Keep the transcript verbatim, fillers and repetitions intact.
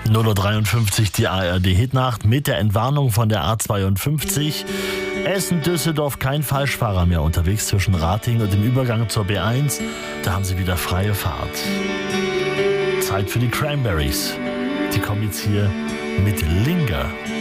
null Uhr dreiundfünfzig die A R D-Hitnacht mit der Entwarnung von der A zweiundfünfzig. Essen-Düsseldorf, kein Falschfahrer mehr unterwegs zwischen Ratingen und dem Übergang zur B eins. Da haben sie wieder freie Fahrt. Zeit für die Cranberries. Die kommen jetzt hier mit Linger.